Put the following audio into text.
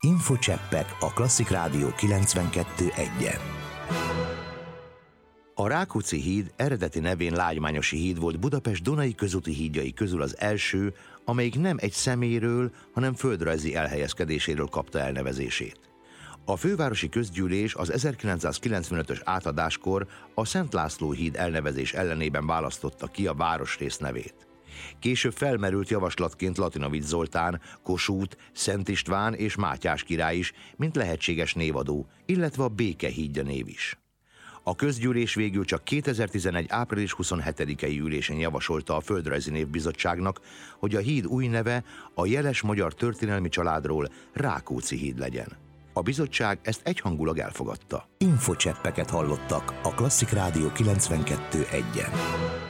Infocseppek a Klasszik Rádió 92.1-en. A Rákóczi híd eredeti nevén Lágymányosi híd volt Budapest Dunai közúti hídjai közül az első, amelyik nem egy személyről, hanem földrajzi elhelyezkedéséről kapta elnevezését. A fővárosi közgyűlés az 1995-ös átadáskor a Szent László híd elnevezés ellenében választotta ki a városrész nevét. Később felmerült javaslatként Latinovics Zoltán, Kossuth, Szent István és Mátyás király is, mint lehetséges névadó, illetve a Béke hídja név is. A közgyűlés végül csak 2011. április 27-i ülésén javasolta a Földrajzi Névbizottságnak, hogy a híd új neve a jeles magyar történelmi családról Rákóczi híd legyen. A bizottság ezt egyhangulag elfogadta. Infocseppeket hallottak a Klasszik Rádió 92.1-en.